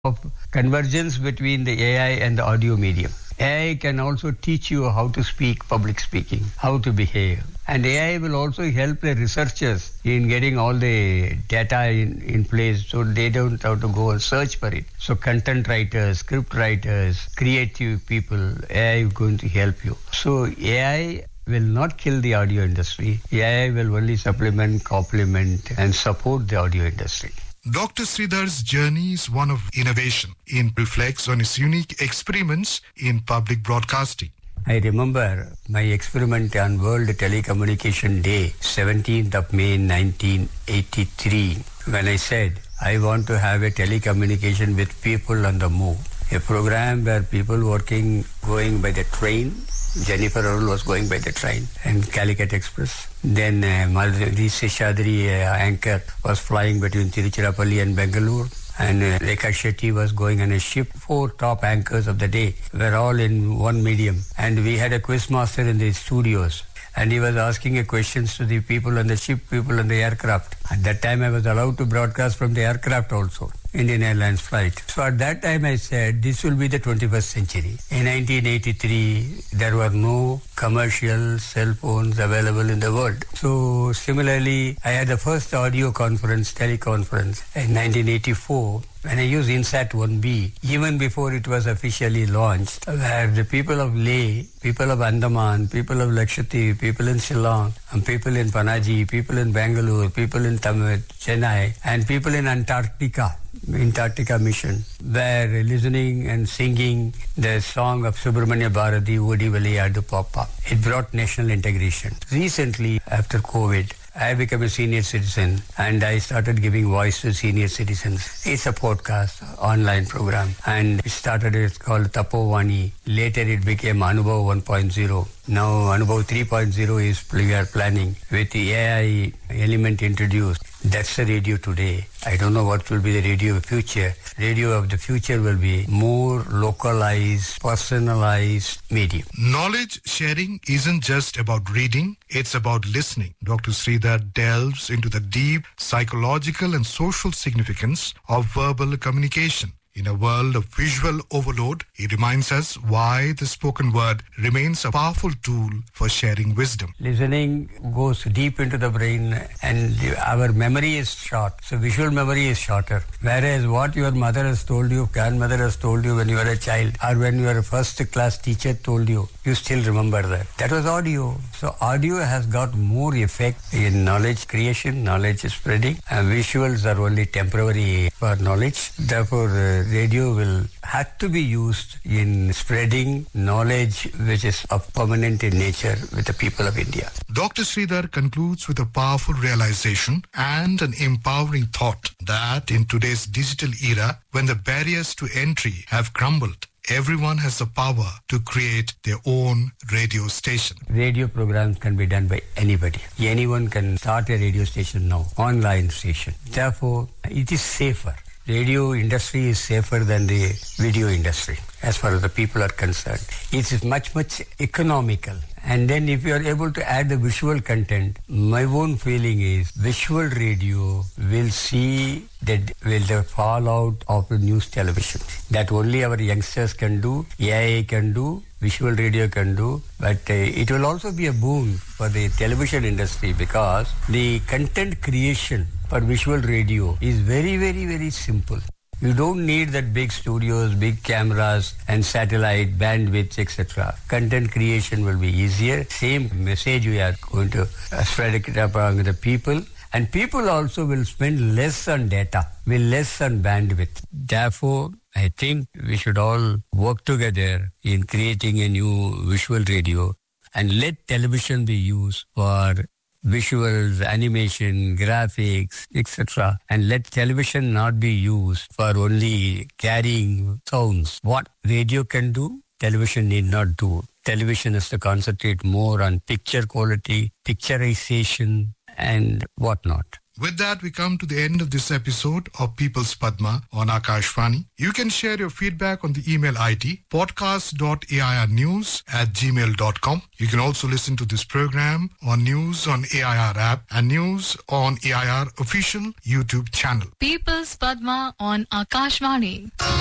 of convergence between the AI and the audio medium. AI can also teach you how to speak, public speaking, how to behave. And AI will also help the researchers in getting all the data in place so they don't have to go and search for it. So content writers, script writers, creative people, AI is going to help you. So AI will not kill the audio industry. AI will only supplement, complement, and support the audio industry. Dr. Sridhar's journey is one of innovation. It reflects on his unique experiments in public broadcasting. I remember my experiment on World Telecommunication Day, 17th of May 1983, when I said, I want to have a telecommunication with people on the move. A program where people going by the train. Jennifer Earl was going by the train and Calicut Express. Then Madhuri Seshadri, anchor, was flying between Tiruchirappalli and Bangalore. And Rekha Shetty was going on a ship. 4 top anchors of the day were all in one medium. And we had a quiz master in the studios. And he was asking questions to the people on the ship, people on the aircraft. At that time, I was allowed to broadcast from the aircraft also, Indian Airlines flight. So at that time, I said, this will be the 21st century. In 1983, there were no commercial cell phones available in the world. So similarly, I had the first audio conference, teleconference, in 1984. When I used INSAT 1B, even before it was officially launched, where the people of Leh, people of Andaman, people of Lakshadweep, people in Shillong, and people in Panaji, people in Bangalore, people in Chennai, and people in Antarctica mission, were listening and singing the song of Subramanya Bharati, Odi Vilayadu Papa. It brought national integration. Recently, after COVID, I became a senior citizen and I started giving voice to senior citizens. It's a podcast, online program, and it's called Tapovani. Later it became Anubhav 1.0. Now Anubhav 3.0 is we are planning with the AI element introduced. That's the radio today. I don't know what will be the radio of the future. Radio of the future will be more localized, personalized medium. Knowledge sharing isn't just about reading, it's about listening. Dr. Sridhar delves into the deep psychological and social significance of verbal communication. In a world of visual overload, he reminds us why the spoken word remains a powerful tool for sharing wisdom. Listening goes deep into the brain and our memory is short. So visual memory is shorter. Whereas what your mother has told you, grandmother has told you when you were a child, or when your first class teacher told you, you still remember that. That was audio. So audio has got more effect in knowledge creation, knowledge spreading, and visuals are only temporary for knowledge. Therefore, radio will have to be used in spreading knowledge which is permanent in nature with the people of India. Dr. Sridhar concludes with a powerful realization and an empowering thought that in today's digital era, when the barriers to entry have crumbled, everyone has the power to create their own radio station. Radio programs can be done by anybody. Anyone can start a radio station now, online station. Therefore, it is safer. Radio industry is safer than the video industry as far as the people are concerned. It is much, much economical. And then if you are able to add the visual content, my own feeling is visual radio will see the fallout of news television. That only our youngsters can do, AI can do, visual radio can do, but it will also be a boon for the television industry because the content creation for visual radio is very, very, very simple. You don't need that big studios, big cameras and satellite bandwidth, etc. Content creation will be easier. Same message we are going to spread it among the people. And people also will spend less on data, will less on bandwidth. Therefore, I think we should all work together in creating a new visual radio and let television be used for visuals, animation, graphics, etc. And let television not be used for only carrying sounds. What radio can do, television need not do. Television has to concentrate more on picture quality, picturization, and whatnot. With that, we come to the end of this episode of People's Padma on Akashvani. You can share your feedback on the email ID podcast.airnews@gmail.com. You can also listen to this program on News on AIR app and News on AIR official YouTube channel. People's Padma on Akashvani.